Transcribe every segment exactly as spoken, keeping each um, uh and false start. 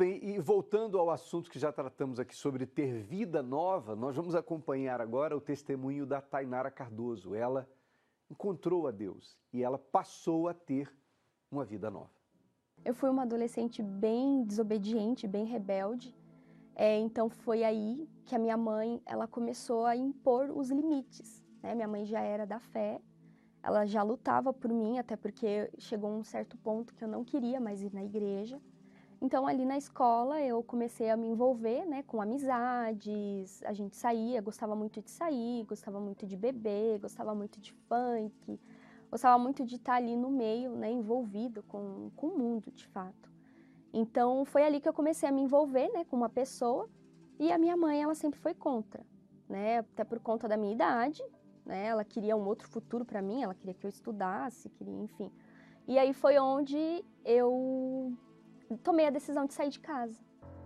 bem, e voltando ao assunto que já tratamos aqui sobre ter vida nova, nós vamos acompanhar agora o testemunho da Tainara Cardoso. Ela encontrou a Deus e ela passou a ter uma vida nova. Eu fui uma adolescente bem desobediente, bem rebelde, é, então foi aí que a minha mãe ela começou a impor os limites, né? Minha mãe já era da fé, ela já lutava por mim, até porque chegou um certo ponto que eu não queria mais ir na igreja. Então, ali na escola, eu comecei a me envolver, né, com amizades, a gente saía, gostava muito de sair, gostava muito de beber, gostava muito de funk, gostava muito de estar ali no meio, né, envolvido com, com o mundo, de fato. Então, foi ali que eu comecei a me envolver, né, com uma pessoa, e a minha mãe, ela sempre foi contra, né, até por conta da minha idade, né, ela queria um outro futuro para mim, ela queria que eu estudasse, queria, enfim. E aí foi onde eu tomei a decisão de sair de casa.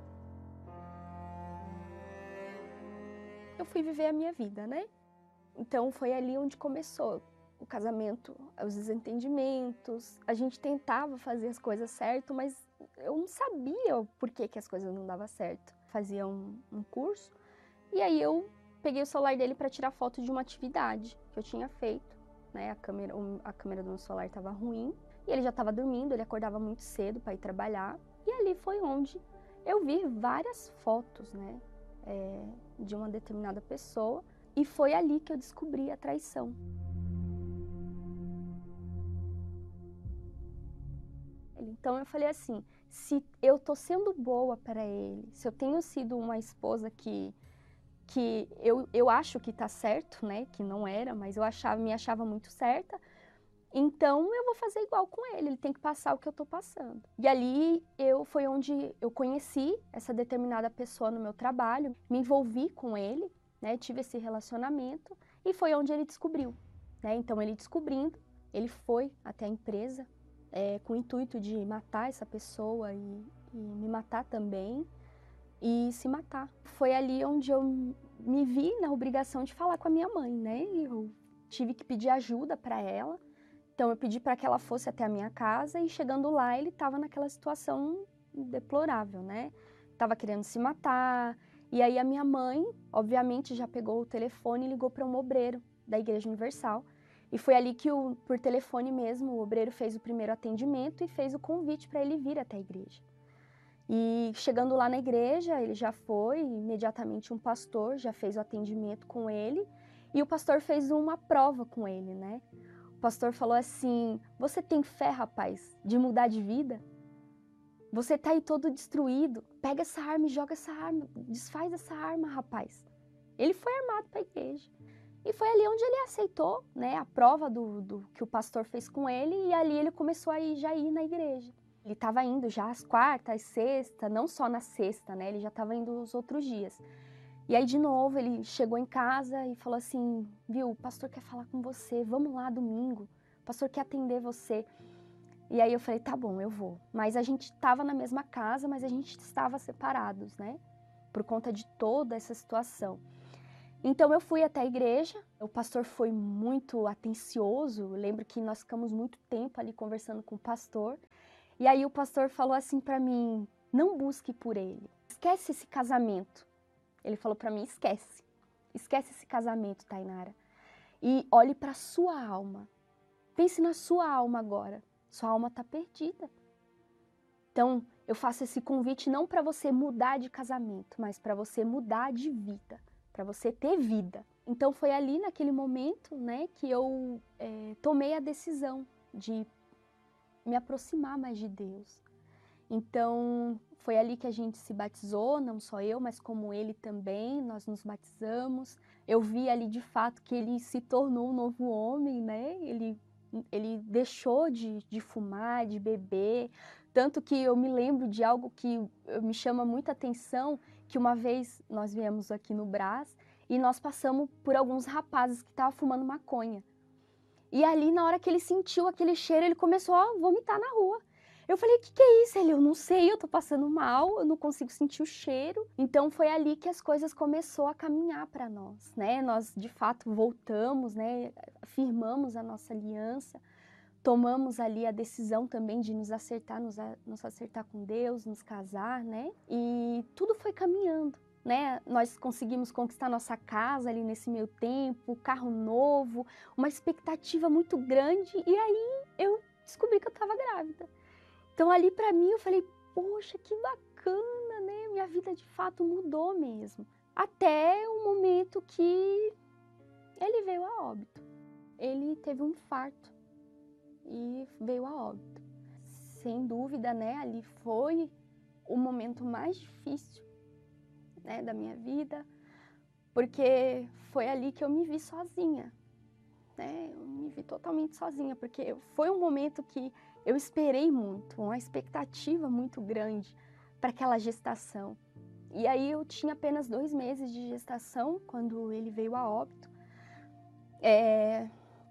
Eu fui viver a minha vida, né? Então foi ali onde começou o casamento, os desentendimentos. A gente tentava fazer as coisas certo, mas eu não sabia o porquê que as coisas não davam certo. Fazia um, um curso e aí eu peguei o celular dele para tirar foto de uma atividade que eu tinha feito, né? A câmera, a câmera do meu celular estava ruim e ele já estava dormindo, ele acordava muito cedo para ir trabalhar. E ali foi onde eu vi várias fotos, né, é, de uma determinada pessoa, e foi ali que eu descobri a traição. Então eu falei assim, se eu tô sendo boa para ele, se eu tenho sido uma esposa que, que eu, eu acho que tá certo, né, que não era, mas eu achava, me achava muito certa, então eu vou fazer igual com ele, ele tem que passar o que eu tô passando. E ali eu, foi onde eu conheci essa determinada pessoa no meu trabalho, me envolvi com ele, né, tive esse relacionamento e foi onde ele descobriu, né? Então ele descobrindo, ele foi até a empresa é, com o intuito de matar essa pessoa e, e me matar também e se matar. Foi ali onde eu me vi na obrigação de falar com a minha mãe, né? E eu tive que pedir ajuda para ela. Então eu pedi para que ela fosse até a minha casa e chegando lá ele estava naquela situação deplorável, né? Tava querendo se matar. E aí a minha mãe, obviamente, já pegou o telefone e ligou para um obreiro da Igreja Universal. E foi ali que, o, por telefone mesmo, o obreiro fez o primeiro atendimento e fez o convite para ele vir até a igreja. E chegando lá na igreja, ele já foi, imediatamente um pastor já fez o atendimento com ele. E o pastor fez uma prova com ele, né? O pastor falou assim, você tem fé, rapaz, de mudar de vida? Você tá aí todo destruído, pega essa arma e joga essa arma, desfaz essa arma, rapaz. Ele foi armado para a igreja. E foi ali onde ele aceitou, né, a prova do, do que o pastor fez com ele, e ali ele começou a ir, já ir na igreja. Ele estava indo já às quartas, às sextas, não só na sexta, né, ele já estava indo os outros dias. E aí, de novo, ele chegou em casa e falou assim, viu, o pastor quer falar com você, vamos lá domingo, o pastor quer atender você. E aí eu falei, tá bom, eu vou. Mas a gente estava na mesma casa, mas a gente estava separados, né, por conta de toda essa situação. Então eu fui até a igreja, o pastor foi muito atencioso, eu lembro que nós ficamos muito tempo ali conversando com o pastor. E aí o pastor falou assim para mim, não busque por ele, esquece esse casamento. Ele falou para mim, esquece, esquece esse casamento, Tainara, e olhe para a sua alma, pense na sua alma agora, sua alma está perdida. Então eu faço esse convite não para você mudar de casamento, mas para você mudar de vida, para você ter vida. Então foi ali naquele momento, né, que eu é, tomei a decisão de me aproximar mais de Deus. Então, foi ali que a gente se batizou, não só eu, mas como ele também, nós nos batizamos. Eu vi ali de fato que ele se tornou um novo homem, né? Ele, ele deixou de, de fumar, de beber. Tanto que eu me lembro de algo que me chama muita atenção, que uma vez nós viemos aqui no Brás e nós passamos por alguns rapazes que estavam fumando maconha. E ali, na hora que ele sentiu aquele cheiro, ele começou a vomitar na rua. Eu falei, o que, que é isso? Ele, eu não sei, eu tô passando mal, eu não consigo sentir o cheiro. Então foi ali que as coisas começaram a caminhar para nós, né? Nós, de fato, voltamos, né? Firmamos a nossa aliança, tomamos ali a decisão também de nos acertar, nos, a, nos acertar com Deus, nos casar, né? E tudo foi caminhando, né? Nós conseguimos conquistar nossa casa ali nesse meio tempo, carro novo, uma expectativa muito grande, e aí eu descobri que eu estava grávida. Então ali para mim eu falei, poxa, que bacana, né? Minha vida de fato mudou mesmo. Até o momento que ele veio a óbito. Ele teve um infarto e veio a óbito. Sem dúvida, né? Ali foi o momento mais difícil, né, da minha vida, porque foi ali que eu me vi sozinha, né? Eu me vi totalmente sozinha, porque foi um momento que eu esperei muito, uma expectativa muito grande para aquela gestação. E aí eu tinha apenas dois meses de gestação quando ele veio a óbito. É...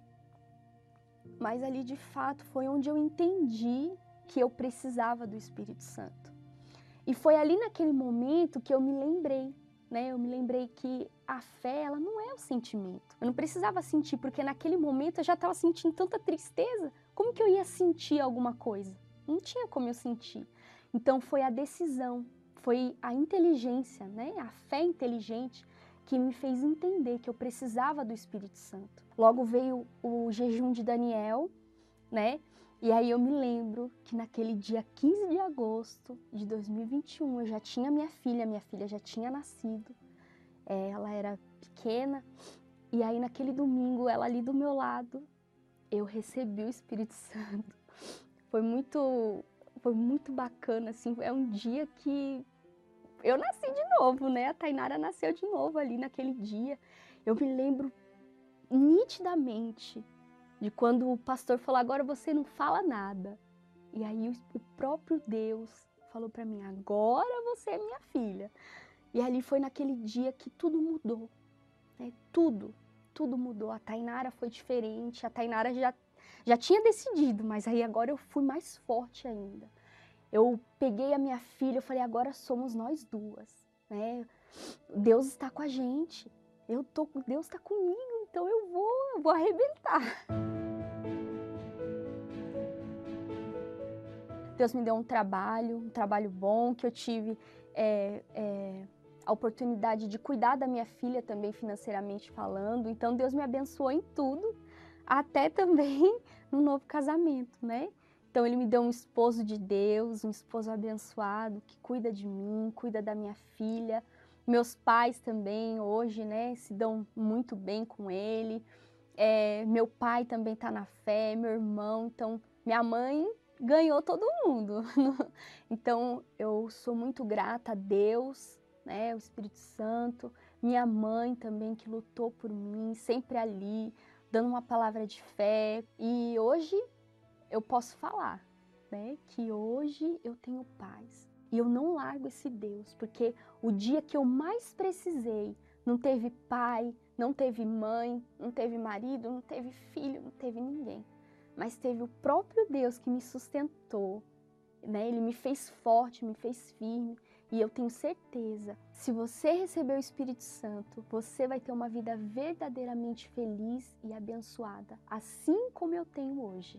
Mas ali, de fato, foi onde eu entendi que eu precisava do Espírito Santo. E foi ali naquele momento que eu me lembrei, né? Eu me lembrei que a fé, ela não é o sentimento. Eu não precisava sentir, porque naquele momento eu já estava sentindo tanta tristeza. Como que eu ia sentir alguma coisa? Não tinha como eu sentir. Então foi a decisão, foi a inteligência, né? A fé inteligente que me fez entender que eu precisava do Espírito Santo. Logo veio o jejum de Daniel, né? E aí eu me lembro que naquele dia quinze de agosto de dois mil e vinte e um eu já tinha minha filha, minha filha já tinha nascido, é, ela era pequena, e aí naquele domingo, ela ali do meu lado, eu recebi o Espírito Santo. Foi muito, foi muito bacana, assim, é um dia que eu nasci de novo, né? A Tainara nasceu de novo ali naquele dia. Eu me lembro nitidamente de quando o pastor falou, agora você não fala nada. E aí o próprio Deus falou para mim, agora você é minha filha. E ali foi naquele dia que tudo mudou, né? Tudo, tudo mudou. A Tainara foi diferente, a Tainara já, já tinha decidido, mas aí agora eu fui mais forte ainda. Eu peguei a minha filha, eu falei, agora somos nós duas, né? Deus está com a gente, eu tô, Deus está comigo, então eu vou, eu vou arrebentar. Deus me deu um trabalho, um trabalho bom, que eu tive é, é, a oportunidade de cuidar da minha filha também financeiramente falando. Então Deus me abençoou em tudo, até também no novo casamento, né? Então ele me deu um esposo de Deus, um esposo abençoado, que cuida de mim, cuida da minha filha. Meus pais também hoje, né, se dão muito bem com ele. É, meu pai também está na fé, meu irmão, então minha mãe ganhou todo mundo. Então eu sou muito grata a Deus, né, o Espírito Santo, minha mãe também que lutou por mim, sempre ali, dando uma palavra de fé. E hoje eu posso falar, né, que hoje eu tenho paz. E eu não largo esse Deus, porque o dia que eu mais precisei, não teve pai, não teve mãe, não teve marido, não teve filho, não teve ninguém. Mas teve o próprio Deus que me sustentou, né? Ele me fez forte, me fez firme. E eu tenho certeza, se você receber o Espírito Santo, você vai ter uma vida verdadeiramente feliz e abençoada, assim como eu tenho hoje.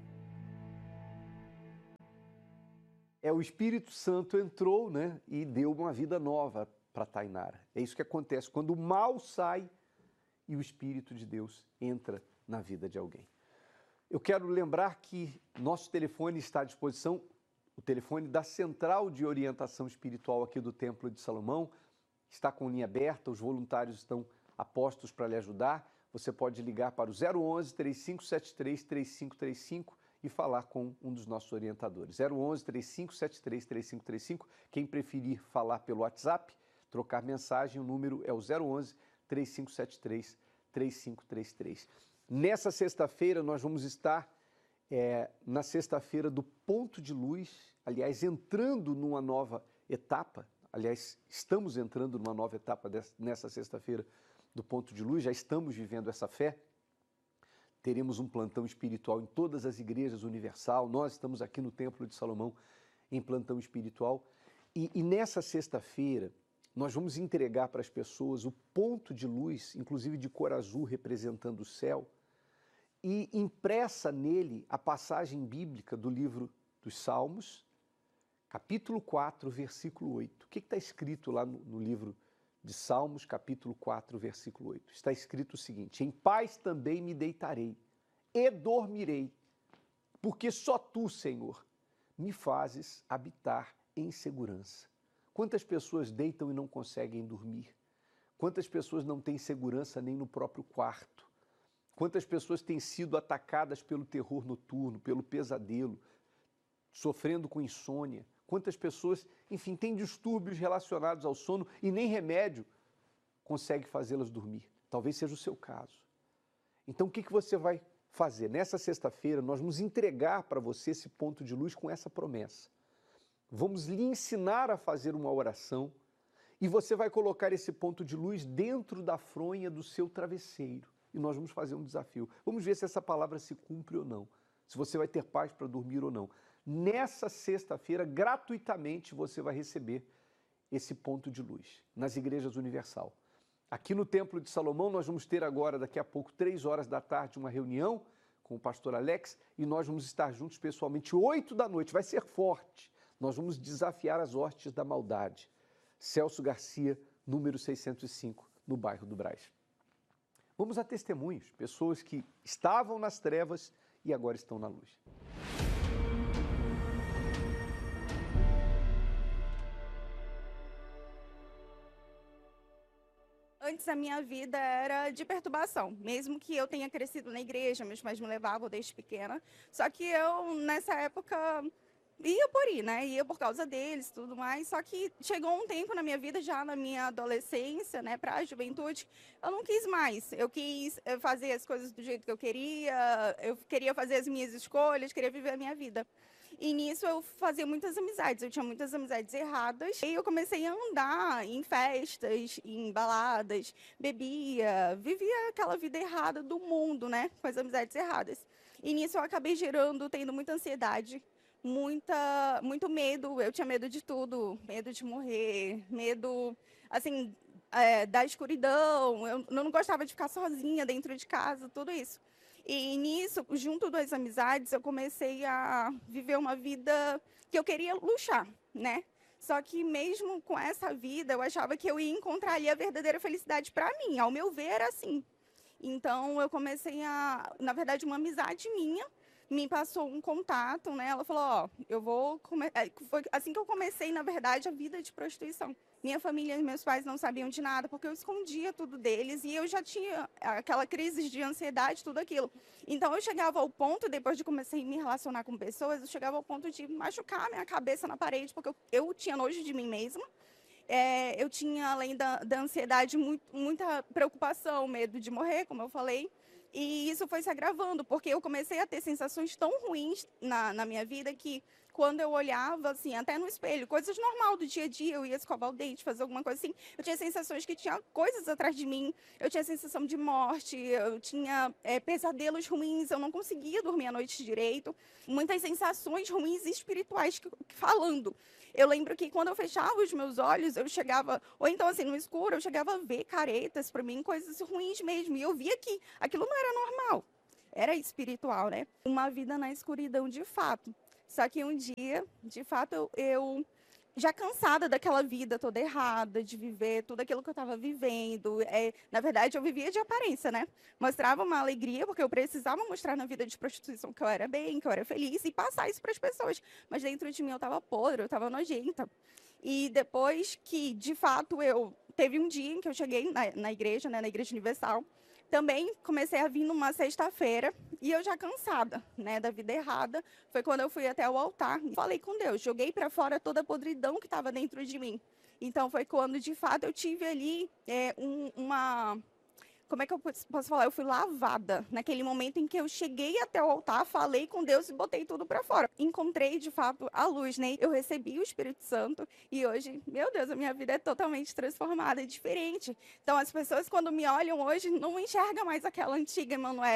É, o Espírito Santo entrou, né, e deu uma vida nova para Tainara. É isso que acontece quando o mal sai e o Espírito de Deus entra na vida de alguém. Eu quero lembrar que nosso telefone está à disposição, o telefone da Central de Orientação Espiritual aqui do Templo de Salomão, está com linha aberta, os voluntários estão a postos para lhe ajudar. Você pode ligar para o zero onze, três cinco sete três, três cinco três cinco e falar com um dos nossos orientadores. zero onze, três cinco sete três, três cinco três cinco. Quem preferir falar pelo WhatsApp, trocar mensagem, o número é o zero onze, três cinco sete três, três cinco três três. Nessa sexta-feira nós vamos estar é, na sexta-feira do Ponto de Luz, aliás, entrando numa nova etapa, aliás, estamos entrando numa nova etapa dessa, nessa sexta-feira do Ponto de Luz, já estamos vivendo essa fé. Teremos um plantão espiritual em todas as igrejas universal, nós estamos aqui no Templo de Salomão em plantão espiritual. E, e nessa sexta-feira, nós vamos entregar para as pessoas o ponto de luz, inclusive de cor azul representando o céu, e impressa nele a passagem bíblica do livro dos Salmos, capítulo quatro, versículo oito. O que está escrito lá no, no livro de Salmos, capítulo quatro, versículo oito? Está escrito o seguinte: em paz também me deitarei e dormirei, porque só tu, Senhor, me fazes habitar em segurança. Quantas pessoas deitam e não conseguem dormir? Quantas pessoas não têm segurança nem no próprio quarto? Quantas pessoas têm sido atacadas pelo terror noturno, pelo pesadelo, sofrendo com insônia? Quantas pessoas, enfim, têm distúrbios relacionados ao sono e nem remédio consegue fazê-las dormir? Talvez seja o seu caso. Então, o que você vai fazer? Nessa sexta-feira, nós vamos entregar para você esse ponto de luz com essa promessa. Vamos lhe ensinar a fazer uma oração e você vai colocar esse ponto de luz dentro da fronha do seu travesseiro. E nós vamos fazer um desafio. Vamos ver se essa palavra se cumpre ou não. Se você vai ter paz para dormir ou não. Nessa sexta-feira, gratuitamente, você vai receber esse ponto de luz nas igrejas Universal. Aqui no Templo de Salomão, nós vamos ter agora, daqui a pouco, três horas da tarde, uma reunião com o pastor Alex e nós vamos estar juntos pessoalmente, oito da noite. Vai ser forte. Nós vamos desafiar as hostes da maldade. Celso Garcia, número seiscentos e cinco, no bairro do Brás. Vamos a testemunhos, pessoas que estavam nas trevas e agora estão na luz. Antes a minha vida era de perturbação, mesmo que eu tenha crescido na igreja, meus pais me levavam desde pequena, só que eu nessa época ia por ir, né? Ia por causa deles, tudo mais. Só que chegou um tempo na minha vida, já na minha adolescência, né, para a juventude, eu não quis mais. Eu quis fazer as coisas do jeito que eu queria, eu queria fazer as minhas escolhas, queria viver a minha vida. E nisso eu fazia muitas amizades, eu tinha muitas amizades erradas. E eu comecei a andar em festas, em baladas, bebia, vivia aquela vida errada do mundo, né, com as amizades erradas. E nisso eu acabei gerando, tendo muita ansiedade, muita, muito medo. Eu tinha medo de tudo, medo de morrer, medo, assim, é, da escuridão. Eu não gostava de ficar sozinha dentro de casa, tudo isso. E nisso, junto das amizades, eu comecei a viver uma vida que eu queria luxar, né? Só que mesmo com essa vida, eu achava que eu ia encontrar ali a verdadeira felicidade para mim. Ao meu ver, era assim. Então, eu comecei a... Na verdade, uma amizade minha me passou um contato, né? Ela falou, ó, eu vou... Come... Foi assim que eu comecei, na verdade, a vida de prostituição. Minha família e meus pais não sabiam de nada, porque eu escondia tudo deles e eu já tinha aquela crise de ansiedade, tudo aquilo. Então, eu chegava ao ponto, depois de comecei a me relacionar com pessoas, eu chegava ao ponto de machucar minha cabeça na parede, porque eu, eu tinha nojo de mim mesma. É, eu tinha, além da, da ansiedade, muito, muita preocupação, medo de morrer, como eu falei. E isso foi se agravando, porque eu comecei a ter sensações tão ruins na, na minha vida que quando eu olhava, assim, até no espelho, coisas normais do dia a dia, eu ia escovar o dente, fazer alguma coisa assim, eu tinha sensações que tinha coisas atrás de mim, eu tinha sensação de morte, eu tinha é, pesadelos ruins, eu não conseguia dormir à noite direito, muitas sensações ruins espirituais que, que, falando. Eu lembro que quando eu fechava os meus olhos, eu chegava, ou então assim, no escuro, eu chegava a ver caretas para mim, coisas ruins mesmo, e eu via que aquilo não era normal, era espiritual, né? Uma vida na escuridão de fato. Só que um dia, de fato, eu, eu já cansada daquela vida toda errada, de viver tudo aquilo que eu estava vivendo. É, na verdade, eu vivia de aparência, né? Mostrava uma alegria, porque eu precisava mostrar na vida de prostituição que eu era bem, que eu era feliz, e passar isso para as pessoas. Mas dentro de mim eu estava podre, eu estava nojenta. E depois que, de fato, eu... Teve um dia em que eu cheguei na, na igreja, né, na Igreja Universal, também comecei a vir numa sexta-feira e eu já cansada, né, da vida errada, foi quando eu fui até o altar e falei com Deus, joguei para fora toda a podridão que estava dentro de mim. Então foi quando, de fato, eu tive ali é, um, uma... Como é que eu posso falar? Eu fui lavada naquele momento em que eu cheguei até o altar, falei com Deus e botei tudo para fora. Encontrei, de fato, a luz, né? Eu recebi o Espírito Santo e hoje, meu Deus, a minha vida é totalmente transformada, é diferente. Então, as pessoas, quando me olham hoje, não enxergam mais aquela antiga Emanuele,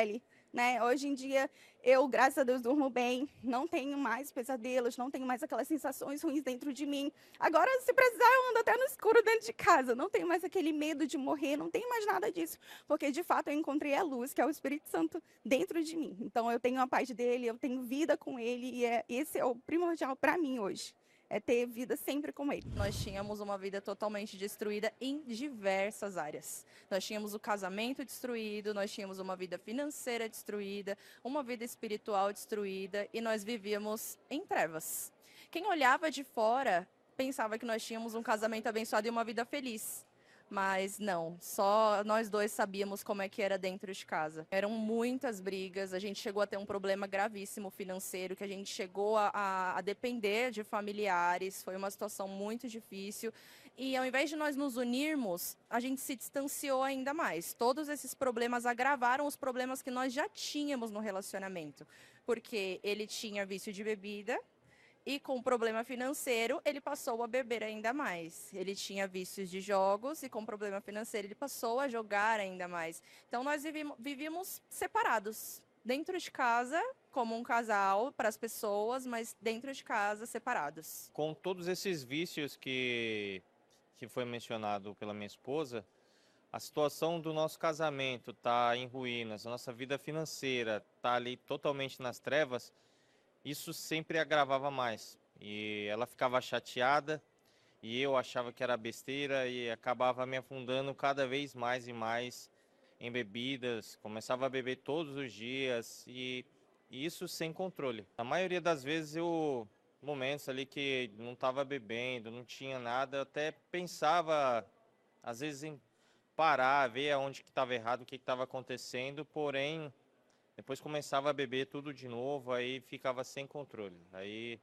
né? Hoje em dia, eu, graças a Deus, durmo bem, não tenho mais pesadelos, não tenho mais aquelas sensações ruins dentro de mim. Agora, se precisar, eu ando até no escuro dentro de casa, não tenho mais aquele medo de morrer, não tenho mais nada disso, porque, de fato, eu encontrei a luz, que é o Espírito Santo, dentro de mim. Então, eu tenho a paz dele, eu tenho vida com ele, e é, esse é o primordial para mim hoje. É ter vida sempre com ele. Nós tínhamos uma vida totalmente destruída em diversas áreas. Nós tínhamos o casamento destruído, nós tínhamos uma vida financeira destruída, uma vida espiritual destruída e nós vivíamos em trevas. Quem olhava de fora pensava que nós tínhamos um casamento abençoado e uma vida feliz. Mas não, só nós dois sabíamos como é que era dentro de casa. Eram muitas brigas, a gente chegou a ter um problema gravíssimo financeiro, que a gente chegou a, a, a depender de familiares, foi uma situação muito difícil. E ao invés de nós nos unirmos, a gente se distanciou ainda mais. Todos esses problemas agravaram os problemas que nós já tínhamos no relacionamento. Porque ele tinha vício de bebida, e com o problema financeiro, ele passou a beber ainda mais. Ele tinha vícios de jogos e com problema financeiro, ele passou a jogar ainda mais. Então, nós vivíamos, vivíamos separados. Dentro de casa, como um casal para as pessoas, mas dentro de casa, separados. Com todos esses vícios que, que foi mencionado pela minha esposa, a situação do nosso casamento está em ruínas, a nossa vida financeira está ali totalmente nas trevas, isso sempre agravava mais. E ela ficava chateada e eu achava que era besteira e acabava me afundando cada vez mais e mais em bebidas. Começava a beber todos os dias e, e isso sem controle. Na maioria das vezes eu, momentos ali que não estava bebendo, não tinha nada, eu até pensava às vezes em parar, ver aonde que estava errado, o que estava acontecendo, porém depois começava a beber tudo de novo, aí ficava sem controle. Aí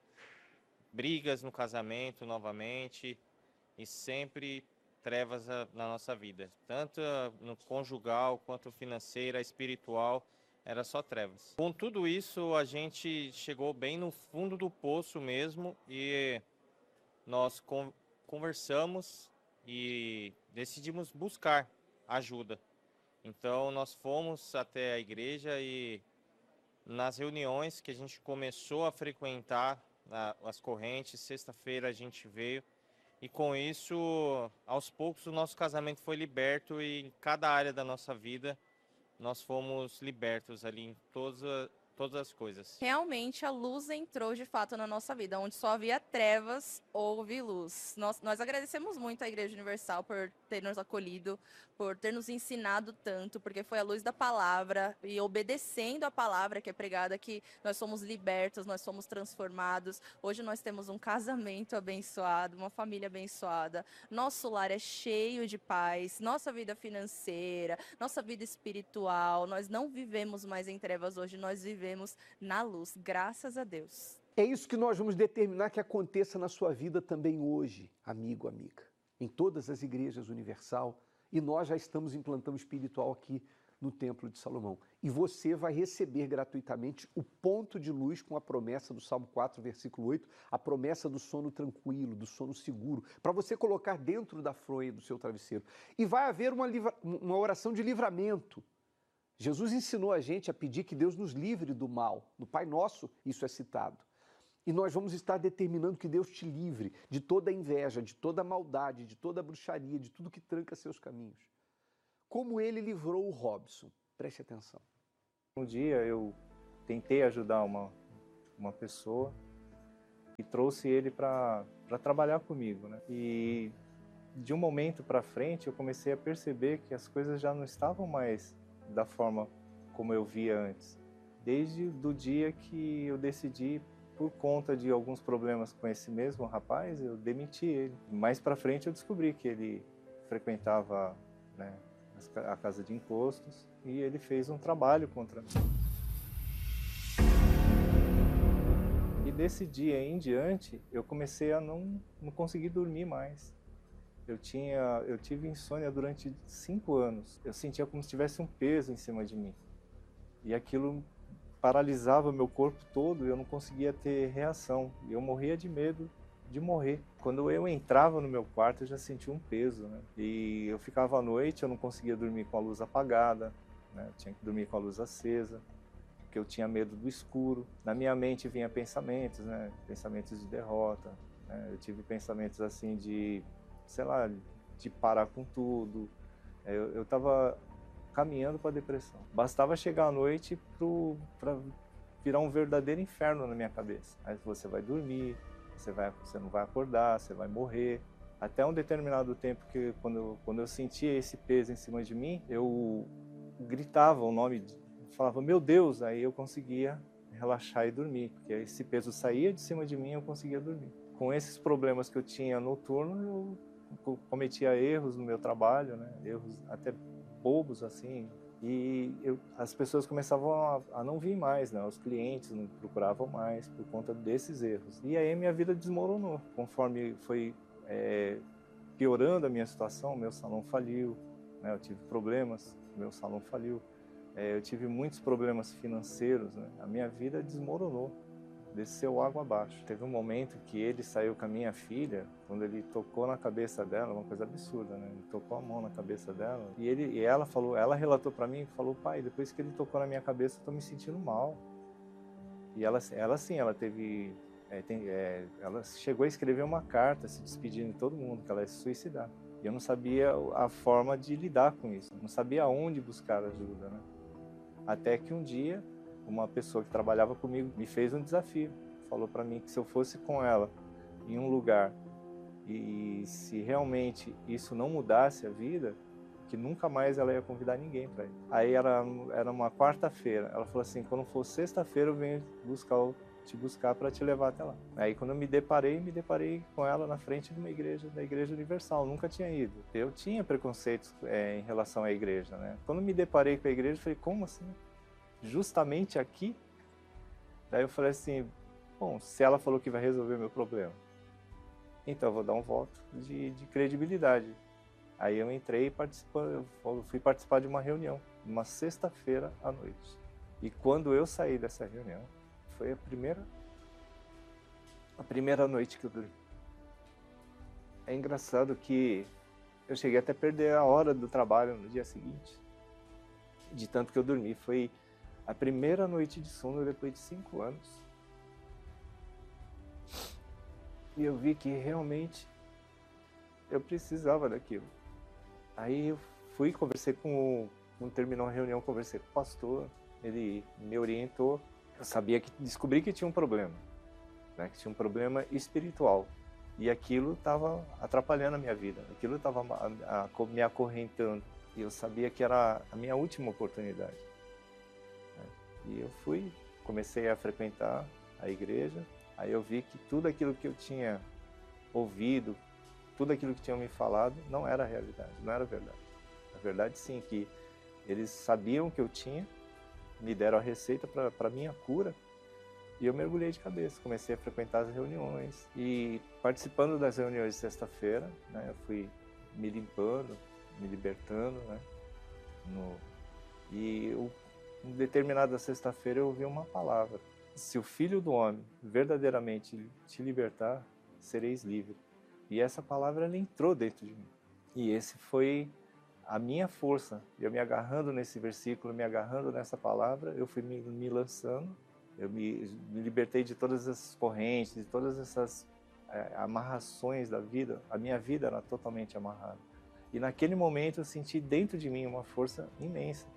brigas no casamento novamente e sempre trevas na nossa vida. Tanto no conjugal, quanto financeira, espiritual, era só trevas. Com tudo isso, a gente chegou bem no fundo do poço mesmo e nós conversamos e decidimos buscar ajuda. Então, nós fomos até a igreja e nas reuniões que a gente começou a frequentar as correntes, sexta-feira a gente veio e com isso, aos poucos, o nosso casamento foi liberto e em cada área da nossa vida nós fomos libertos ali em todas, todas as coisas. Realmente a luz entrou de fato na nossa vida, onde só havia trevas, houve luz. Nós, nós agradecemos muito à Igreja Universal por ter nos acolhido, por ter nos ensinado tanto, porque foi a luz da palavra e obedecendo a palavra que é pregada que nós somos libertos, nós somos transformados. Hoje nós temos um casamento abençoado, uma família abençoada, nosso lar é cheio de paz, nossa vida financeira, nossa vida espiritual, nós não vivemos mais em trevas hoje, nós vivemos na luz, graças a Deus. É isso que nós vamos determinar que aconteça na sua vida também hoje, amigo, amiga. Em todas as igrejas Universal, e nós já estamos implantando espiritual aqui no Templo de Salomão. E você vai receber gratuitamente o ponto de luz com a promessa do Salmo quatro, versículo oito, a promessa do sono tranquilo, do sono seguro, para você colocar dentro da fronha do seu travesseiro. E vai haver uma, livra... uma oração de livramento. Jesus ensinou a gente a pedir que Deus nos livre do mal. No Pai Nosso, isso é citado. E nós vamos estar determinando que Deus te livre de toda a inveja, de toda a maldade, de toda a bruxaria, de tudo que tranca seus caminhos. Como ele livrou o Robson. Preste atenção. Um dia eu tentei ajudar uma, uma pessoa e trouxe ele para trabalhar comigo, né? E de um momento para frente eu comecei a perceber que as coisas já não estavam mais da forma como eu via antes. Desde o dia que eu decidi, por conta de alguns problemas com esse mesmo rapaz, eu demiti ele. Mais para frente eu descobri que ele frequentava, né, a casa de encostos e ele fez um trabalho contra mim. E desse dia em diante eu comecei a não, não conseguir dormir mais. Eu, tinha, eu tive insônia durante cinco anos. Eu sentia como se tivesse um peso em cima de mim. E aquilo paralisava meu corpo todo e eu não conseguia ter reação. E eu morria de medo de morrer. Quando eu entrava no meu quarto, eu já sentia um peso, né? E eu ficava à noite, eu não conseguia dormir com a luz apagada, né? Eu tinha que dormir com a luz acesa. porque eu tinha medo do escuro. Na minha mente vinha pensamentos, né? Pensamentos de derrota, né? Eu tive pensamentos assim de, sei lá, de parar com tudo. Eu estava caminhando para a depressão. Bastava chegar à noite para virar um verdadeiro inferno na minha cabeça. Aí você vai dormir, você, vai, você não vai acordar, você vai morrer. Até um determinado tempo que quando eu, quando eu sentia esse peso em cima de mim, eu gritava o nome, falava, meu Deus, aí eu conseguia relaxar e dormir, porque esse peso saía de cima de mim e eu conseguia dormir. Com esses problemas que eu tinha noturno, eu cometia erros no meu trabalho, né? Erros até bobos assim, e eu, as pessoas começavam a, a não vir mais, né? Os clientes não procuravam mais por conta desses erros. E aí minha vida desmoronou, conforme foi é, piorando a minha situação, meu salão faliu, né? Eu tive problemas, meu salão faliu, é, eu tive muitos problemas financeiros, né? A minha vida desmoronou, desceu água abaixo. Teve um momento que ele saiu com a minha filha, quando ele tocou na cabeça dela, uma coisa absurda, né? Ele tocou a mão na cabeça dela e, ele, e ela falou, ela relatou para mim, falou, pai, depois que ele tocou na minha cabeça, eu tô me sentindo mal. E ela, ela sim, ela teve, é, tem, é, ela chegou a escrever uma carta se despedindo de todo mundo, que ela ia se suicidar. E eu não sabia a forma de lidar com isso, não sabia onde buscar ajuda, né? Até que um dia, uma pessoa que trabalhava comigo me fez um desafio. Falou para mim que se eu fosse com ela em um lugar e se realmente isso não mudasse a vida, que nunca mais ela ia convidar ninguém para ir. Aí era, era uma quarta-feira. Ela falou assim, quando for sexta-feira eu venho buscar, te buscar para te levar até lá. Aí quando eu me deparei, me deparei com ela na frente de uma igreja, da Igreja Universal. Nunca tinha ido. Eu tinha preconceitos é, em relação à igreja, né? Quando me deparei com a igreja, eu falei, como assim? Justamente aqui? Daí eu falei assim, bom, se ela falou que vai resolver meu problema, então eu vou dar um voto de, de credibilidade. Aí eu entrei e eu fui participar de uma reunião, uma sexta-feira à noite. E quando eu saí dessa reunião, foi a primeira, a primeira noite que eu dormi. É engraçado que eu cheguei até a perder a hora do trabalho no dia seguinte, de tanto que eu dormi. Foi a primeira noite de sono depois de cinco anos. E eu vi que realmente eu precisava daquilo. Aí eu fui, conversei com, quando terminou a reunião, conversei com o pastor, ele me orientou. Eu sabia que, descobri que tinha um problema, né? Que tinha um problema espiritual. E aquilo estava atrapalhando a minha vida, aquilo estava me acorrentando. E eu sabia que era a minha última oportunidade. E eu fui, comecei a frequentar a igreja, aí eu vi que tudo aquilo que eu tinha ouvido, tudo aquilo que tinham me falado, não era realidade, não era verdade. A verdade sim, que eles sabiam que eu tinha, me deram a receita para a minha cura, e eu mergulhei de cabeça, comecei a frequentar as reuniões, e participando das reuniões de sexta-feira, né, eu fui me limpando, me libertando, né, no, e eu, em determinada sexta-feira eu ouvi uma palavra, se o Filho do Homem verdadeiramente te libertar, sereis livre. E essa palavra ela entrou dentro de mim. E esse foi a minha força. Eu me agarrando nesse versículo, me agarrando nessa palavra, eu fui me, me lançando, eu me, me libertei de todas essas correntes, de todas essas é, amarrações da vida. A minha vida era totalmente amarrada. E naquele momento eu senti dentro de mim uma força imensa,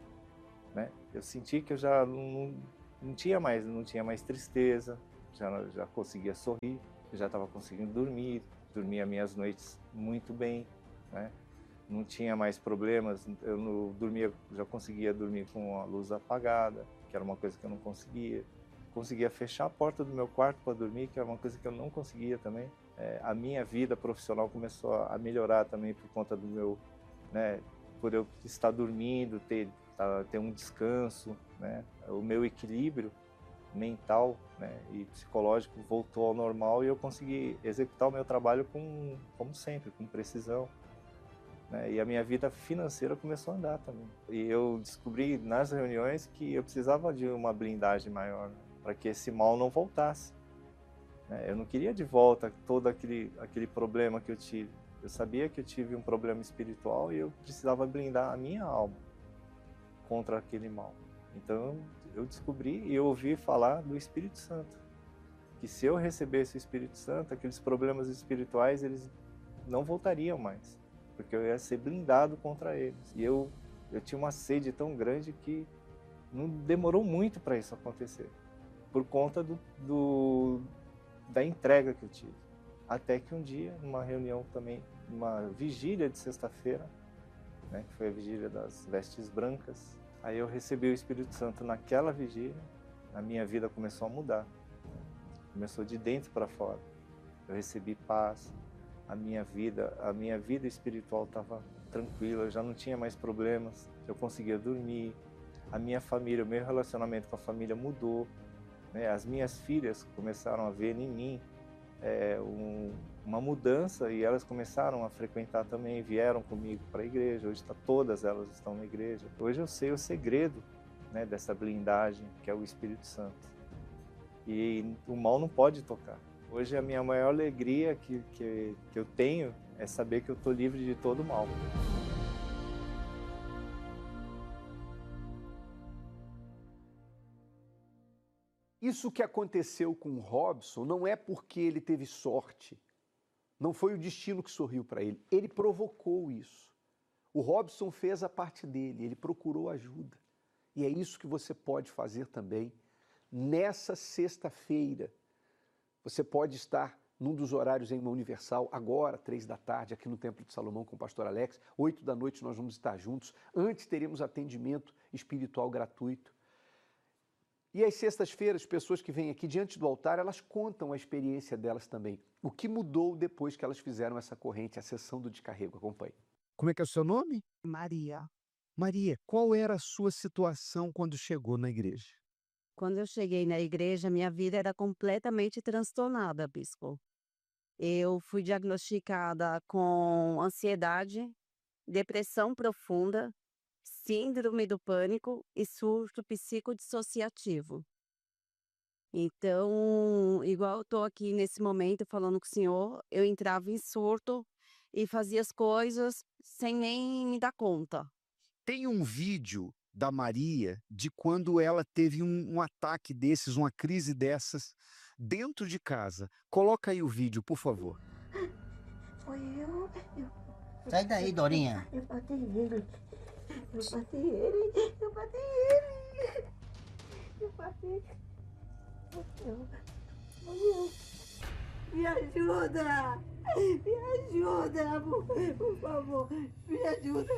né? Eu senti que eu já não, não tinha mais, não tinha mais tristeza, já, já conseguia sorrir, já estava conseguindo dormir, dormia minhas noites muito bem, né? Não tinha mais problemas, eu não dormia, já conseguia dormir com a luz apagada, que era uma coisa que eu não conseguia. Conseguia fechar a porta do meu quarto para dormir, que era uma coisa que eu não conseguia também. É, a minha vida profissional começou a melhorar também por conta do meu, né, por eu estar dormindo, ter, ter um descanso, né? O meu equilíbrio mental, né, e psicológico voltou ao normal e eu consegui executar o meu trabalho com, como sempre, com precisão, né, e a minha vida financeira começou a andar também. E eu descobri nas reuniões que eu precisava de uma blindagem maior, né, para que esse mal não voltasse, né. Eu não queria de volta todo aquele, aquele problema que eu tive. Eu sabia que eu tive um problema espiritual e eu precisava blindar a minha alma contra aquele mal. Então eu descobri e eu ouvi falar do Espírito Santo. Que se eu recebesse o Espírito Santo, aqueles problemas espirituais, eles não voltariam mais. Porque eu ia ser blindado contra eles. E eu, eu tinha uma sede tão grande que não demorou muito para isso acontecer. Por conta do, do, da entrega que eu tive. Até que um dia, numa reunião também, uma vigília de sexta-feira, né, que foi a vigília das vestes brancas, aí eu recebi o Espírito Santo naquela vigília, a minha vida começou a mudar. Começou de dentro para fora. Eu recebi paz, a minha vida, a minha vida espiritual estava tranquila, eu já não tinha mais problemas, eu conseguia dormir, a minha família, o meu relacionamento com a família mudou, né? As minhas filhas começaram a ver em mim é, um, uma mudança e elas começaram a frequentar também, vieram comigo para a igreja, hoje tá, todas elas estão na igreja. Hoje eu sei o segredo, né, dessa blindagem que é o Espírito Santo. E o mal não pode tocar. Hoje a minha maior alegria que, que, que eu tenho é saber que eu estou livre de todo o mal. Isso que aconteceu com o Robson não é porque ele teve sorte. Não foi o destino que sorriu para ele. Ele provocou isso. O Robson fez a parte dele, ele procurou ajuda. E é isso que você pode fazer também. Nessa sexta-feira, você pode estar num dos horários em uma Universal, agora, três da tarde, aqui no Templo de Salomão com o pastor Alex. Oito da noite nós vamos estar juntos. Antes teremos atendimento espiritual gratuito. E às sextas-feiras, pessoas que vêm aqui diante do altar, elas contam a experiência delas também. O que mudou depois que elas fizeram essa corrente, a sessão do descarrego. Acompanhe. Como é que é o seu nome? Maria. Maria, qual era a sua situação quando chegou na igreja? Quando eu cheguei na igreja, minha vida era completamente transtornada, bispo. Eu fui diagnosticada com ansiedade, depressão profunda, síndrome do pânico e surto psicodissociativo. Então, igual eu tô aqui nesse momento falando com o senhor, eu entrava em surto e fazia as coisas sem nem me dar conta. Tem um vídeo da Maria de quando ela teve um, um ataque desses, uma crise dessas, dentro de casa. Coloca aí o vídeo, por favor. Foi eu. eu Sai daí, Dorinha. Eu bati ele. Eu bati ele. Eu bati ele. Eu bati. Foi eu. Foi eu. Me ajuda. Me ajuda, por, por favor. Me ajuda.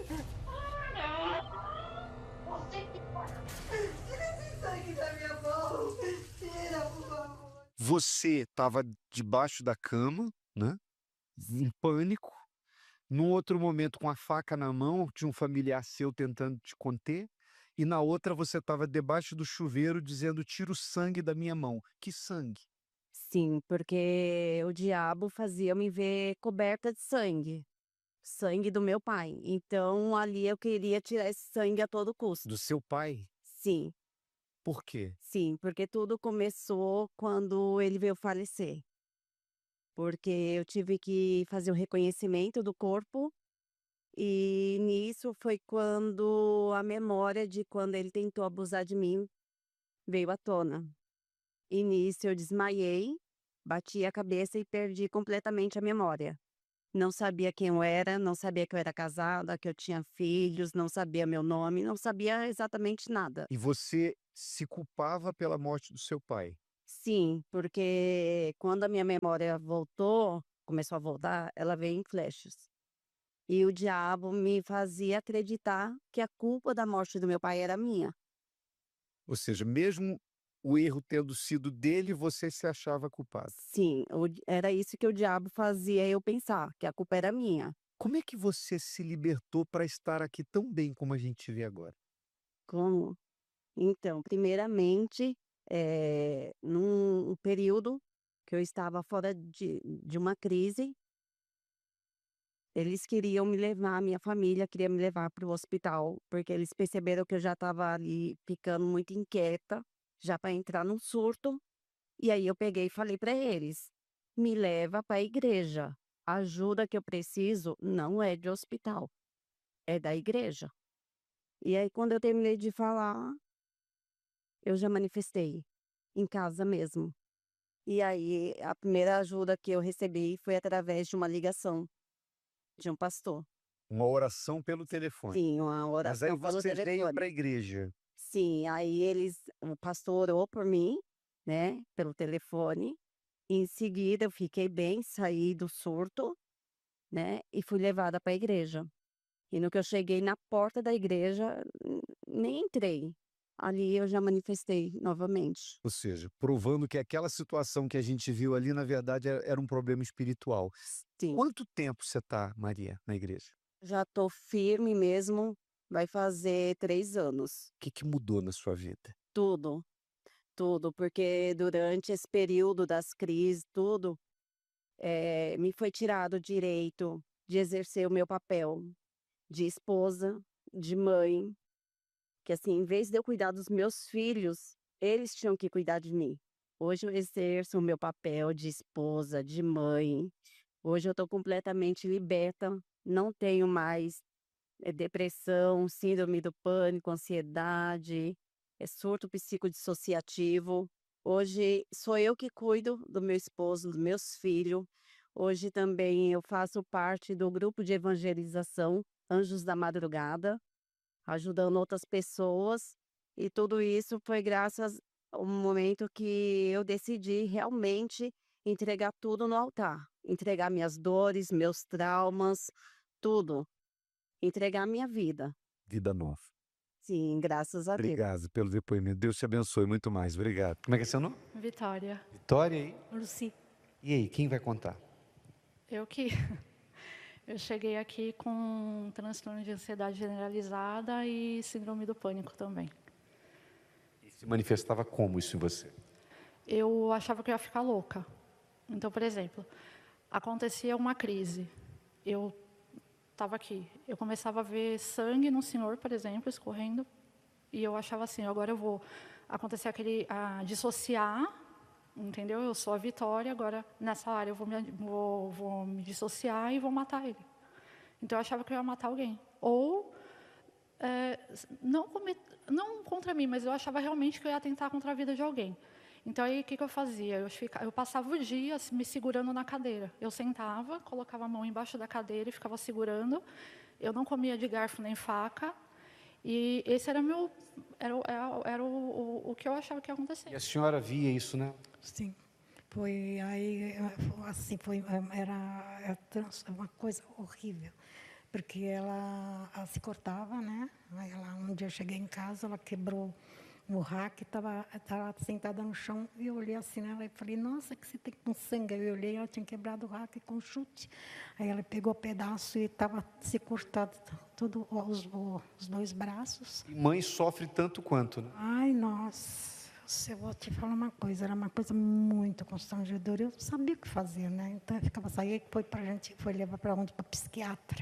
Tira esse sangue da minha mão. Tira, por favor. Você estava debaixo da cama, né? Em pânico. Num outro momento, com a faca na mão, de um familiar seu tentando te conter. E na outra, você estava debaixo do chuveiro dizendo: tira o sangue da minha mão. Que sangue? Sim, porque o diabo fazia me ver coberta de sangue. Sangue do meu pai. Então, ali eu queria tirar esse sangue a todo custo. Do seu pai? Sim. Por quê? Sim, porque tudo começou quando ele veio falecer. Porque eu tive que fazer o reconhecimento do corpo e nisso foi quando a memória de quando ele tentou abusar de mim veio à tona. E nisso eu desmaiei, bati a cabeça e perdi completamente a memória. Não sabia quem eu era, não sabia que eu era casada, que eu tinha filhos, não sabia meu nome, não sabia exatamente nada. E você se culpava pela morte do seu pai? Sim, porque quando a minha memória voltou, começou a voltar, ela veio em flashes. E o diabo me fazia acreditar que a culpa da morte do meu pai era minha. Ou seja, mesmo o erro tendo sido dele, você se achava culpado. Sim, o di- era isso que o diabo fazia eu pensar, que a culpa era minha. Como é que você se libertou para estar aqui tão bem como a gente vê agora? Como? Então, primeiramente, eh, num um período que eu estava fora de, de uma crise, eles queriam me levar, minha família queria me levar para o hospital, porque eles perceberam que eu já estava ali ficando muito inquieta, já para entrar num surto. E aí eu peguei e falei para eles: me leva para a igreja. A ajuda que eu preciso não é de hospital, é da igreja. E aí, quando eu terminei de falar, eu já manifestei, em casa mesmo. E aí, a primeira ajuda que eu recebi foi através de uma ligação de um pastor. Uma oração pelo telefone. Sim, uma Mas aí oração pelo você veio telefone. para a igreja. Sim, aí eles, o pastor orou por mim, né, pelo telefone. Em seguida, eu fiquei bem, saí do surto, né, e fui levada para a igreja. E no que eu cheguei na porta da igreja, n- nem entrei. Ali eu já manifestei novamente. Ou seja, provando que aquela situação que a gente viu ali, na verdade, era era um problema espiritual. Sim, Quanto tempo você está, Maria, na igreja? já estou firme mesmo, vai fazer três anos. O que que mudou na sua vida? Tudo, tudo, porque durante esse período das crises, tudo, eh, me foi tirado o direito de exercer o meu papel de esposa, de mãe, que assim, em vez de eu cuidar dos meus filhos, eles tinham que cuidar de mim. Hoje eu exerço o meu papel de esposa, de mãe. Hoje eu estou completamente liberta, não tenho mais eh, depressão, síndrome do pânico, ansiedade, eh, surto psicodissociativo. Hoje sou eu que cuido do meu esposo, dos meus filhos. Hoje também eu faço parte do grupo de evangelização Anjos da Madrugada, ajudando outras pessoas. E tudo isso foi graças ao momento que eu decidi realmente entregar tudo no altar, entregar minhas dores, meus traumas, tudo, entregar minha vida. Vida nova. Sim, graças a Deus. Obrigado pelo depoimento. Deus te abençoe muito mais. Obrigado. Como é que é seu nome? Vitória. Vitória aí. Luci. E aí, quem vai contar? Eu que. Eu cheguei aqui com transtorno de ansiedade generalizada e síndrome do pânico também. E se manifestava como isso em você? Eu achava que eu ia ficar louca. Então, por exemplo, acontecia uma crise. Eu estava aqui. Eu começava a ver sangue no senhor, por exemplo, escorrendo. E eu achava assim, agora eu vou acontecer aquele, a dissociar, entendeu? Eu sou a Vitória, agora nessa área eu vou me, vou, vou me dissociar e vou matar ele. Então eu achava que eu ia matar alguém. Ou, é, não, comet, não contra mim, mas eu achava realmente que eu ia tentar contra a vida de alguém. Então aí o que, que eu fazia? Eu, fica, eu passava o dia me segurando na cadeira. Eu sentava, colocava a mão embaixo da cadeira e ficava segurando. Eu não comia de garfo nem faca. E esse era meu, era, era, era o, o, o que eu achava que ia acontecer. E a senhora via isso, né? Sim, foi aí, assim, foi, era, era uma coisa horrível, porque ela, ela se cortava, né? Aí ela, um dia eu cheguei em casa, ela quebrou o rack, estava tava sentada no chão, e eu olhei assim nela e falei, nossa, que você tem com sangue. Eu olhei, ela tinha quebrado o rack com chute. Aí ela pegou o pedaço e estava se cortado tudo, os, os dois braços. E mãe sofre tanto quanto, né? Ai, nossa. Eu vou te falar uma coisa, era uma coisa muito constrangedora. Eu não sabia o que fazer, né? Então eu ficava saindo, foi para a gente, foi levar para onde? Para psiquiatra,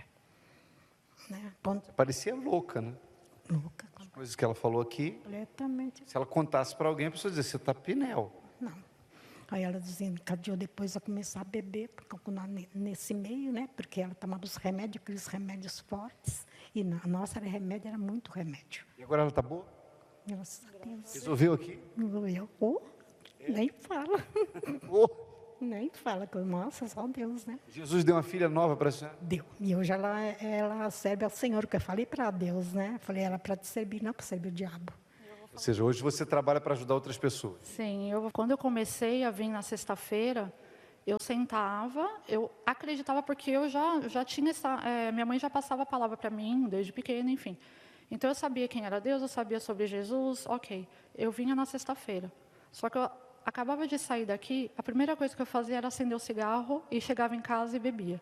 né? Ponto. Parecia louca, né? Louca. As coisas que ela falou aqui. Completamente. Se ela contasse para alguém, a pessoa dizia, você está pinel. Não. Aí ela desencadeou depois a começar a beber, porque nesse meio, né? Porque ela tomava os remédios, aqueles remédios fortes. E a nossa era remédio, era muito remédio. E agora ela está boa? Graças a Deus. Resolveu aqui? Eu, oh, nem fala. Oh. Nem fala, nossa, só Deus, né? Jesus deu uma filha nova para a senhora? Deu. E hoje ela, ela serve ao Senhor, que eu falei para Deus, né? Falei, ela para te servir, não para servir o diabo. Ou seja, hoje você trabalha para ajudar outras pessoas. Sim, eu, quando eu comecei a vir na sexta-feira, eu sentava, eu acreditava porque eu já, já tinha essa... É, minha mãe já passava a palavra para mim, desde pequena, enfim. Então eu sabia quem era Deus, eu sabia sobre Jesus, ok. Eu vinha na sexta-feira. Só que eu acabava de sair daqui, a primeira coisa que eu fazia era acender o cigarro e chegava em casa e bebia.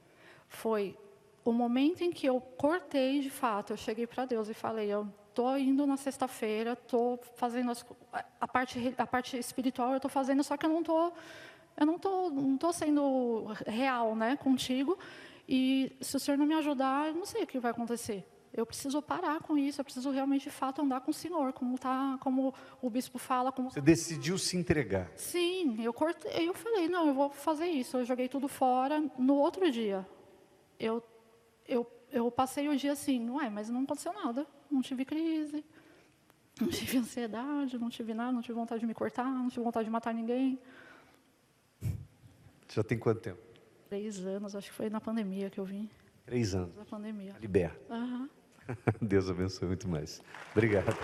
Foi o momento em que eu cortei de fato, eu cheguei para Deus e falei, eu estou indo na sexta-feira, estou fazendo as, a, parte, a parte espiritual, eu estou fazendo, só que eu não estou eu não tô, não tô sendo real, né, contigo, e se o Senhor não me ajudar, eu não sei o que vai acontecer. Eu preciso parar com isso, eu preciso realmente, de fato, andar com o Senhor, como, tá, como o bispo fala. Como... Você decidiu se entregar. Sim, eu, cortei, eu falei, não, eu vou fazer isso. Eu joguei tudo fora. No outro dia, eu, eu, eu passei o dia assim, ué, mas não aconteceu nada, não tive crise. Não tive ansiedade, não tive nada, não tive vontade de me cortar, não tive vontade de matar ninguém. Já tem quanto tempo? Três anos, acho que foi na pandemia que eu vim. Três anos. Na pandemia. Liberta. Aham. Deus abençoe muito mais. Obrigado.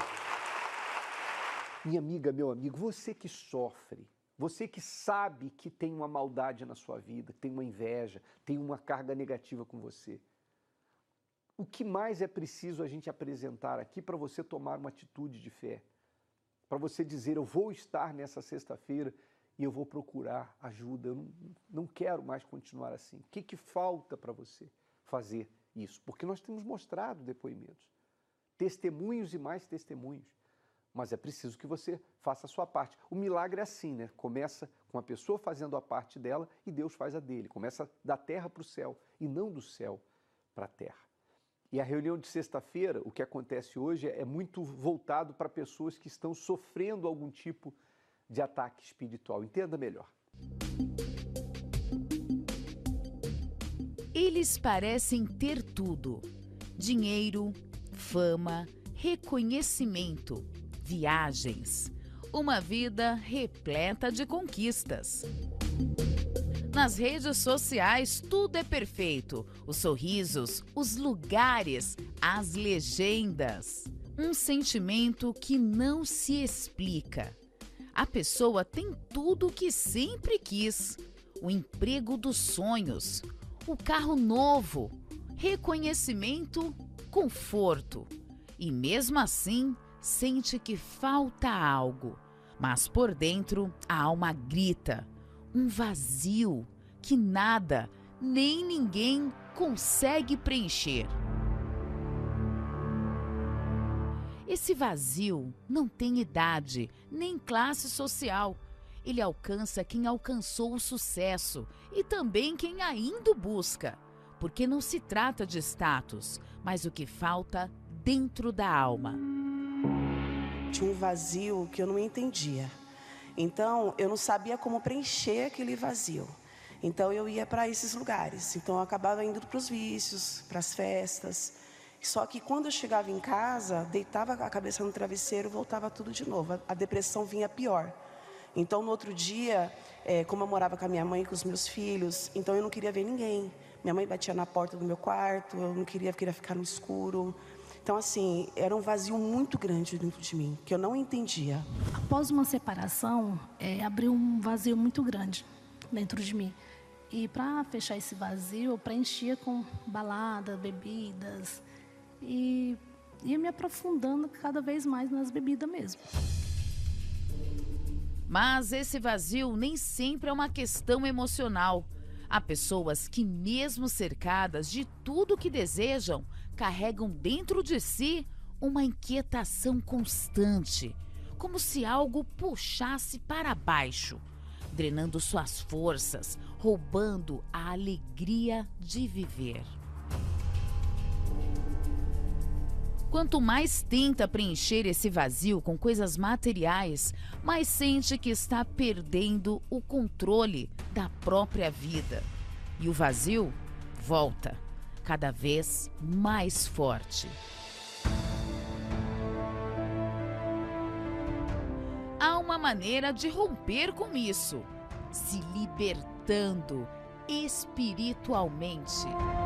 Minha amiga, meu amigo, você que sofre, você que sabe que tem uma maldade na sua vida, tem uma inveja, tem uma carga negativa com você, o que mais é preciso a gente apresentar aqui para você tomar uma atitude de fé? Para você dizer, eu vou estar nessa sexta-feira e eu vou procurar ajuda, eu não, não quero mais continuar assim. O que, que falta para você fazer isso? Porque nós temos mostrado depoimentos, testemunhos e mais testemunhos, mas é preciso que você faça a sua parte. O milagre é assim, né? Começa com a pessoa fazendo a parte dela e Deus faz a dele. Começa da terra para o céu e não do céu para a terra. E a reunião de sexta-feira, o que acontece hoje, é muito voltado para pessoas que estão sofrendo algum tipo de ataque espiritual. Entenda melhor. Eles parecem ter tudo: dinheiro, fama, reconhecimento, viagens, uma vida repleta de conquistas. Nas redes sociais, tudo é perfeito. Os sorrisos, os lugares, as legendas. Um sentimento que não se explica. A pessoa tem tudo o que sempre quis. O emprego dos sonhos, o carro novo, reconhecimento, conforto. E mesmo assim, sente que falta algo. Mas por dentro, a alma grita. Um vazio que nada, nem ninguém consegue preencher. Esse vazio não tem idade, nem classe social. Ele alcança quem alcançou o sucesso e também quem ainda o busca. Porque não se trata de status, mas o que falta dentro da alma. Tinha um vazio que eu não entendia. Então, eu não sabia como preencher aquele vazio. Então, eu ia para esses lugares. Então, eu acabava indo para os vícios, para as festas. Só que quando eu chegava em casa, deitava a cabeça no travesseiro, voltava tudo de novo. A depressão vinha pior. Então, no outro dia, é, como eu morava com a minha mãe e com os meus filhos, então eu não queria ver ninguém. Minha mãe batia na porta do meu quarto, eu não queria, queria ficar no escuro. Então, assim, era um vazio muito grande dentro de mim, que eu não entendia. Após uma separação, é, abriu um vazio muito grande dentro de mim. E para fechar esse vazio, eu preenchia com baladas, bebidas. E ia me aprofundando cada vez mais nas bebidas mesmo. Mas esse vazio nem sempre é uma questão emocional. Há pessoas que, mesmo cercadas de tudo que desejam, carregam dentro de si uma inquietação constante, como se algo puxasse para baixo, drenando suas forças, roubando a alegria de viver. Quanto mais tenta preencher esse vazio com coisas materiais, mais sente que está perdendo o controle da própria vida. E o vazio volta, cada vez mais forte. Há uma maneira de romper com isso, se libertando espiritualmente.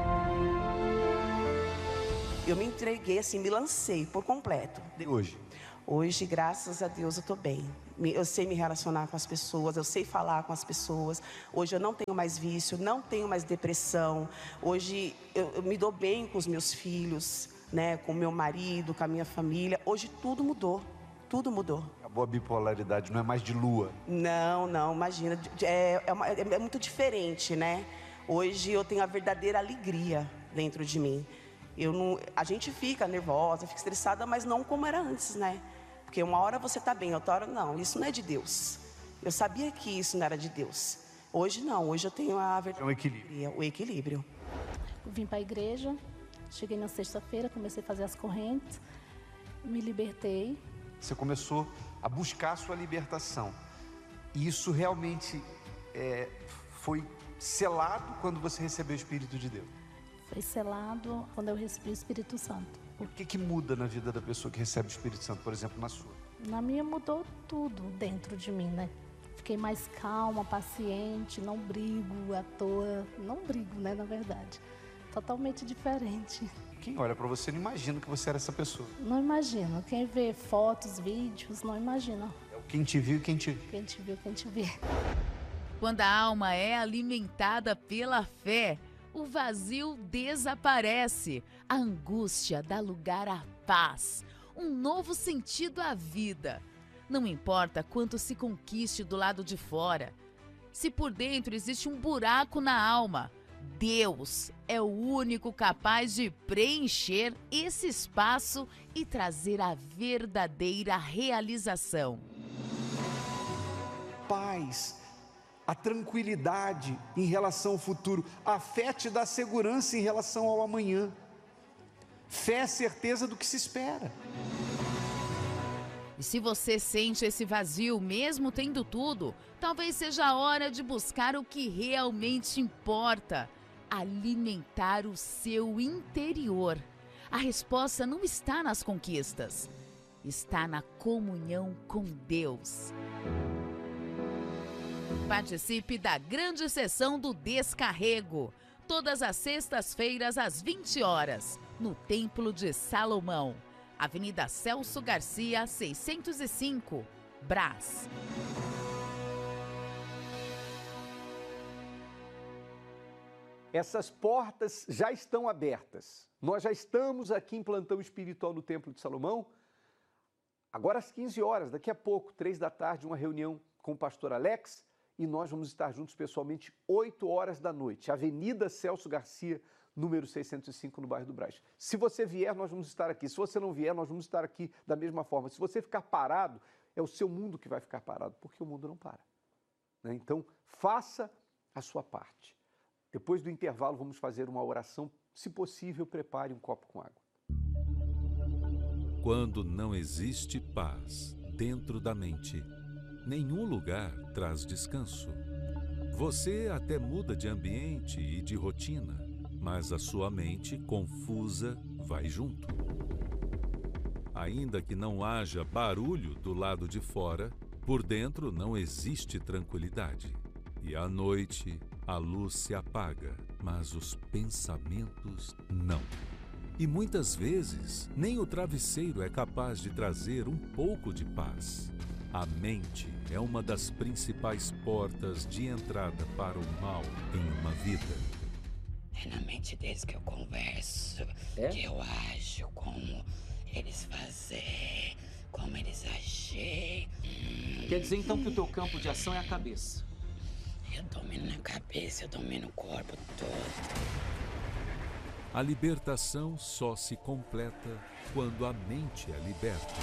Eu me entreguei, assim, me lancei por completo. E hoje? Hoje, graças a Deus, eu estou bem. Eu sei me relacionar com as pessoas, eu sei falar com as pessoas. Hoje eu não tenho mais vício, não tenho mais depressão. Hoje eu, eu me dou bem com os meus filhos, né, com o meu marido, com a minha família. Hoje tudo mudou, tudo mudou. Acabou a bipolaridade, não é mais de lua. Não, não, imagina. É, é, uma, é muito diferente, né? Hoje eu tenho a verdadeira alegria dentro de mim. Eu não, a gente fica nervosa, fica estressada, mas não como era antes, né? Porque uma hora você está bem, outra hora não. Isso não é de Deus. Eu sabia que isso não era de Deus. Hoje não, hoje eu tenho a verdadeira... É um equilíbrio. O equilíbrio. Eu vim para a igreja, cheguei na sexta-feira, comecei a fazer as correntes, me libertei. Você começou a buscar a sua libertação. E isso realmente é, foi selado quando você recebeu o Espírito de Deus? Foi selado quando eu recebi o Espírito Santo. O que que muda na vida da pessoa que recebe o Espírito Santo, por exemplo, na sua? Na minha mudou tudo dentro de mim, né? Fiquei mais calma, paciente, não brigo à toa. Não brigo, né, na verdade. Totalmente diferente. Quem olha para você não imagina que você era essa pessoa. Não imagino. Quem vê fotos, vídeos, não imagina. É o quem te viu e quem te... Quem te viu, quem te vê. Quando a alma é alimentada pela fé, o vazio desaparece, a angústia dá lugar à paz, um novo sentido à vida. Não importa quanto se conquiste do lado de fora, se por dentro existe um buraco na alma, Deus é o único capaz de preencher esse espaço e trazer a verdadeira realização. Paz, a tranquilidade em relação ao futuro, a fé te dá segurança em relação ao amanhã. Fé é certeza do que se espera. E se você sente esse vazio, mesmo tendo tudo, talvez seja a hora de buscar o que realmente importa, alimentar o seu interior. A resposta não está nas conquistas, está na comunhão com Deus. Participe da grande sessão do Descarrego, todas as sextas-feiras às vinte horas, no Templo de Salomão, Avenida Celso Garcia, seiscentos e cinco, Brás. Essas portas já estão abertas. Nós já estamos aqui em plantão espiritual no Templo de Salomão. Agora às quinze horas, daqui a pouco, três da tarde, uma reunião com o pastor Alex. E nós vamos estar juntos pessoalmente oito horas da noite, Avenida Celso Garcia, número seiscentos e cinco, no bairro do Brás. Se você vier, nós vamos estar aqui. Se você não vier, nós vamos estar aqui da mesma forma. Se você ficar parado, é o seu mundo que vai ficar parado, porque o mundo não para. Né? Então, faça a sua parte. Depois do intervalo, vamos fazer uma oração. Se possível, prepare um copo com água. Quando não existe paz dentro da mente, nenhum lugar traz descanso. Você até muda de ambiente e de rotina, mas a sua mente confusa vai junto. Ainda que não haja barulho do lado de fora, por dentro não existe tranquilidade. E à noite, a luz se apaga, mas os pensamentos não. E muitas vezes, nem o travesseiro é capaz de trazer um pouco de paz. A mente é uma das principais portas de entrada para o mal em uma vida. É na mente deles que eu converso, é? Que eu ajo, como eles fazem, como eles agem. Quer dizer então que o teu campo de ação é a cabeça? Eu domino na cabeça, eu domino o corpo todo. A libertação só se completa quando a mente é liberta.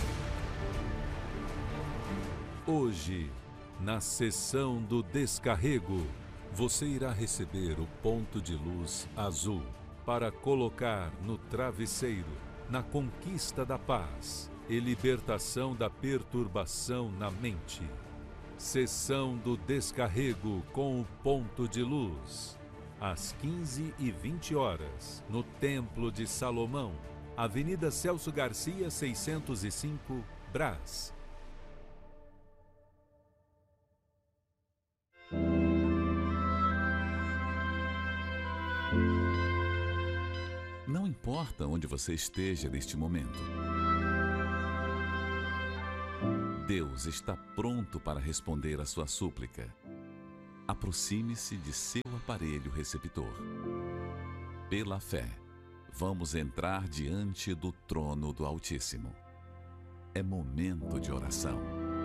Hoje, na sessão do Descarrego, você irá receber o ponto de luz azul para colocar no travesseiro, na conquista da paz e libertação da perturbação na mente. Sessão do Descarrego com o ponto de luz. Às quinze e vinte horas, no Templo de Salomão, Avenida Celso Garcia, seiscentos e cinco, Brás. Não importa onde você esteja neste momento, Deus está pronto para responder a sua súplica. Aproxime-se de seu aparelho receptor. Pela fé, vamos entrar diante do trono do Altíssimo. É momento de oração.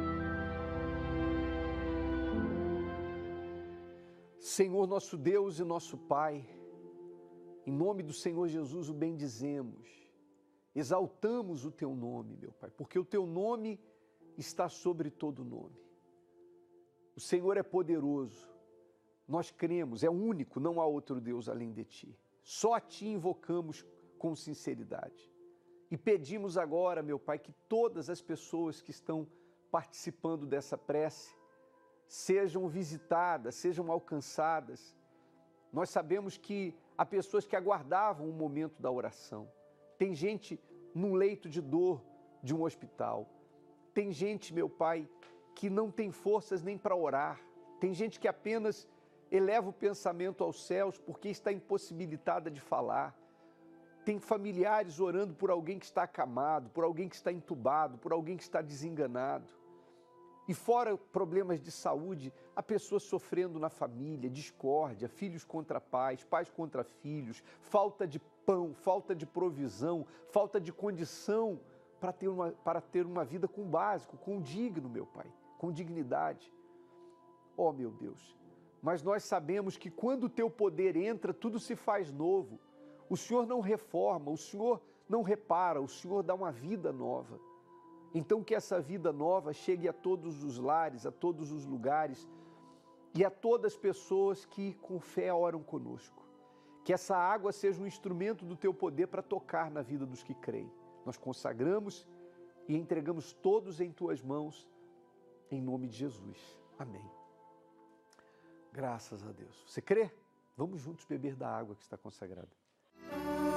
Senhor nosso Deus e nosso Pai, em nome do Senhor Jesus o bendizemos, exaltamos o Teu nome, meu Pai, porque o Teu nome está sobre todo nome. O Senhor é poderoso, nós cremos, é único, não há outro Deus além de Ti. Só a Ti invocamos com sinceridade. E pedimos agora, meu Pai, que todas as pessoas que estão participando dessa prece sejam visitadas, sejam alcançadas. Nós sabemos que há pessoas que aguardavam o momento da oração. Tem gente num leito de dor de um hospital. Tem gente, meu Pai, que não tem forças nem para orar. Tem gente que apenas eleva o pensamento aos céus porque está impossibilitada de falar. Tem familiares orando por alguém que está acamado, por alguém que está entubado, por alguém que está desenganado. E fora problemas de saúde, há pessoas sofrendo na família, discórdia, filhos contra pais, pais contra filhos, falta de pão, falta de provisão, falta de condição para ter uma, para ter uma vida com básico, com digno, meu Pai, com dignidade. Oh, meu Deus, mas nós sabemos que quando o Teu poder entra, tudo se faz novo. O Senhor não reforma, o Senhor não repara, o Senhor dá uma vida nova. Então que essa vida nova chegue a todos os lares, a todos os lugares e a todas as pessoas que com fé oram conosco. Que essa água seja um instrumento do Teu poder para tocar na vida dos que creem. Nós consagramos e entregamos todos em Tuas mãos, em nome de Jesus. Amém. Graças a Deus. Você crê? Vamos juntos beber da água que está consagrada.